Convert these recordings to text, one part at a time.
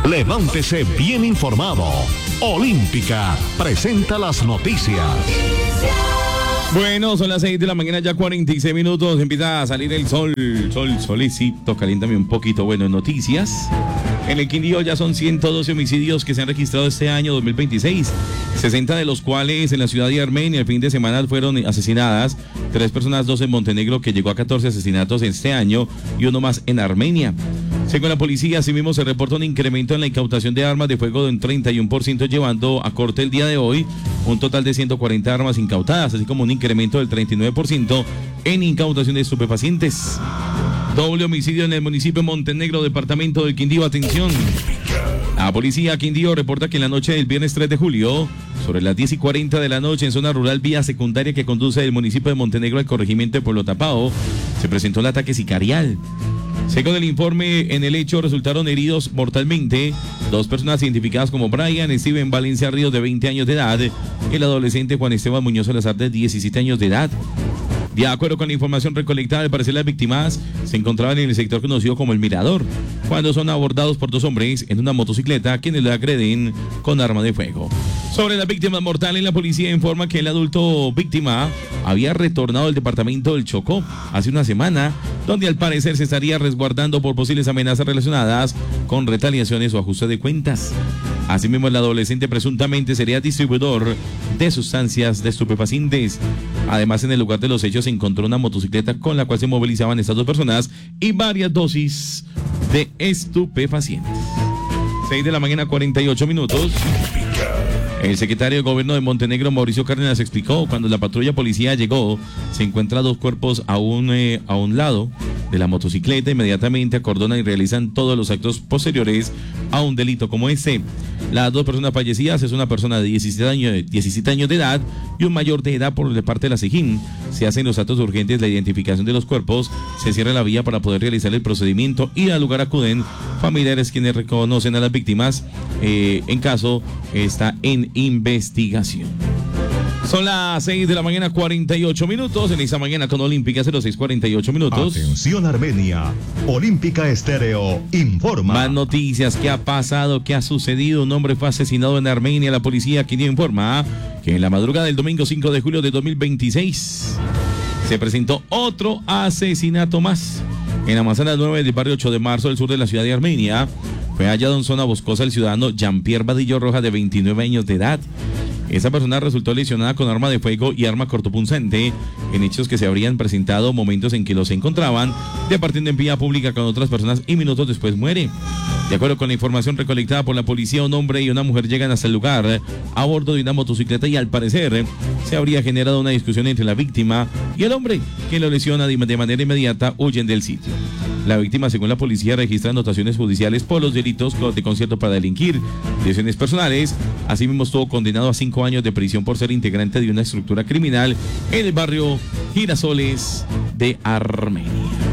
Levántese bien informado. Olímpica presenta las noticias. Bueno, son las 6 de la mañana, ya 46 minutos. Empieza a salir el sol. Solecito, caliéntame un poquito. Bueno, noticias. En el Quindío ya son 112 homicidios que se han registrado este año 2026. 60 de los cuales en la ciudad de Armenia. El fin de semana fueron asesinadas 3 personas, 2 en Montenegro, que llegó a 14 asesinatos este año y uno más en Armenia. Según la policía, asimismo se reporta un incremento en la incautación de armas de fuego de un 31%, llevando a corte el día de hoy un total de 140 armas incautadas, así como un incremento del 39% en incautación de estupefacientes. Doble homicidio en el municipio de Montenegro, departamento del Quindío. Atención. La policía Quindío reporta que en la noche del viernes 3 de julio, sobre las 10:40 de la noche, en zona rural vía secundaria que conduce del municipio de Montenegro al corregimiento de Pueblo Tapao, se presentó el ataque sicarial. Según el informe, en el hecho resultaron heridos mortalmente 2 personas identificadas como Brian Steven Valencia Ríos, de 20 años de edad, y el adolescente Juan Esteban Muñoz Salazar, de 17 años de edad. De acuerdo con la información recolectada, al parecer las víctimas se encontraban en el sector conocido como El Mirador, cuando son abordados por 2 hombres en una motocicleta, quienes le agreden con arma de fuego. Sobre las víctimas mortales, la policía informa que el adulto víctima había retornado al departamento del Chocó hace una semana, donde al parecer se estaría resguardando por posibles amenazas relacionadas con retaliaciones o ajuste de cuentas. Asimismo, el adolescente presuntamente sería distribuidor de sustancias de estupefacientes. Además, en el lugar de los hechos se encontró una motocicleta con la cual se movilizaban estas 2 personas y varias dosis de estupefacientes. 6 de la mañana, 48 minutos. El secretario de Gobierno de Montenegro, Mauricio Cárdenas, explicó: cuando la patrulla policía llegó, se encuentra 2 cuerpos a un lado de la motocicleta. Inmediatamente acordonan y realizan todos los actos posteriores a un delito como este. Las 2 personas fallecidas es una persona de 17 años de edad y un mayor de edad por parte de la SIGIN. Se hacen los actos urgentes, la identificación de los cuerpos, se cierra la vía para poder realizar el procedimiento y al lugar acuden familiares quienes reconocen a las víctimas. En caso está en investigación. Son las 6 de la mañana, 48 minutos. En esta mañana con Olímpica, 06:48 minutos. Atención Armenia. Olímpica Estéreo informa. Más noticias. ¿Qué ha pasado? ¿Qué ha sucedido? Un hombre fue asesinado en Armenia. La policía Quindío informa que en la madrugada del domingo 5 de julio de 2026 se presentó otro asesinato más. En la manzana 9 del barrio 8 de marzo del sur de la ciudad de Armenia fue hallado en zona boscosa el ciudadano Jean-Pierre Vadillo Rojas, de 29 años de edad. Esa persona resultó lesionada con arma de fuego y arma cortopunzante en hechos que se habrían presentado momentos en que los encontraban departiendo en vía pública con otras personas y minutos después muere. De acuerdo con la información recolectada por la policía, un hombre y una mujer llegan hasta el lugar a bordo de una motocicleta y al parecer se habría generado una discusión entre la víctima y el hombre, que lo lesiona de manera inmediata. Huyen del sitio. La víctima, según la policía, registra anotaciones judiciales por los delitos de concierto para delinquir, lesiones personales. Asimismo, estuvo condenado a 5 años de prisión por ser integrante de una estructura criminal en el barrio Girasoles de Armenia.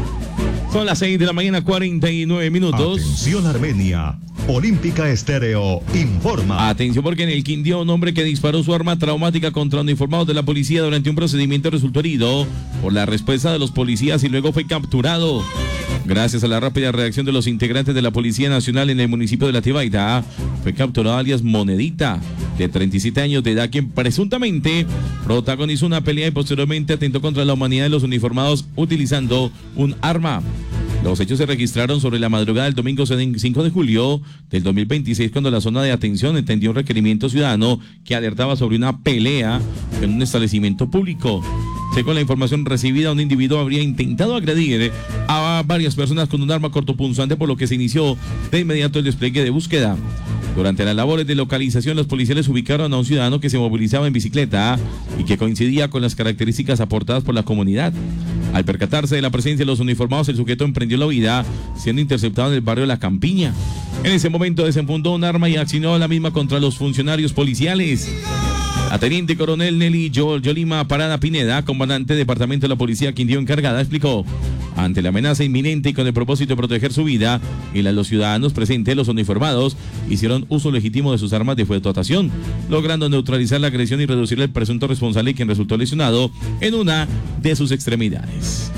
Son las 6 de la mañana, 49 minutos. Atención Armenia. Olímpica Estéreo informa. Atención, porque en el Quindío un hombre que disparó su arma traumática contra uniformados de la policía durante un procedimiento resultó herido por la respuesta de los policías y luego fue capturado. Gracias a la rápida reacción de los integrantes de la Policía Nacional en el municipio de La Tibaida, fue capturado alias Monedita, de 37 años de edad, quien presuntamente protagonizó una pelea y posteriormente atentó contra la humanidad de los uniformados utilizando un arma. Los hechos se registraron sobre la madrugada del domingo 5 de julio del 2026, cuando la zona de atención entendió un requerimiento ciudadano que alertaba sobre una pelea en un establecimiento público. Según la información recibida, un individuo habría intentado agredir a varias personas con un arma cortopunzante, por lo que se inició de inmediato el despliegue de búsqueda. Durante las labores de localización, los policiales ubicaron a un ciudadano que se movilizaba en bicicleta y que coincidía con las características aportadas por la comunidad. Al percatarse de la presencia de los uniformados, el sujeto emprendió la huida, siendo interceptado en el barrio La Campiña. En ese momento desenfundó un arma y accionó la misma contra los funcionarios policiales. La teniente coronel Nelly Yolima Parada Pineda, comandante departamento de la policía Quindío encargada, explicó: ante la amenaza inminente y con el propósito de proteger su vida y la de los ciudadanos presentes, los uniformados hicieron uso legítimo de sus armas de fuego de dotación, logrando neutralizar la agresión y reducir el presunto responsable, quien resultó lesionado en una de sus extremidades.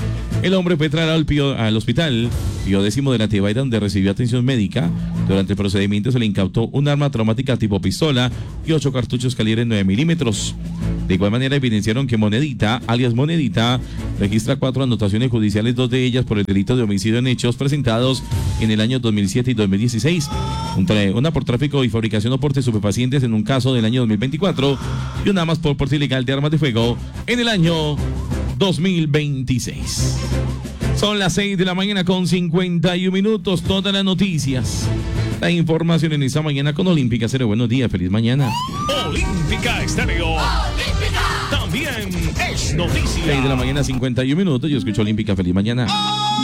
El hombre fue trasladado al hospital Pío X de Natividad, donde recibió atención médica. Durante el procedimiento se le incautó un arma traumática tipo pistola y 8 cartuchos calibre 9 milímetros. De igual manera evidenciaron que Monedita, alias Monedita, registra 4 anotaciones judiciales, 2 de ellas por el delito de homicidio en hechos presentados en el año 2007 y 2016. Una por tráfico y fabricación o porte de estupefacientes en un caso del año 2024 y una más por porte ilegal de armas de fuego en el año 2026. Son las 6 de la mañana con 51 minutos. Todas las noticias, la información en esta mañana con Olímpica Estéreo. Buenos días, feliz mañana. Olímpica Estéreo. Olímpica. También es noticia. 6 de la mañana, 51 minutos. Yo escucho Olímpica, feliz mañana.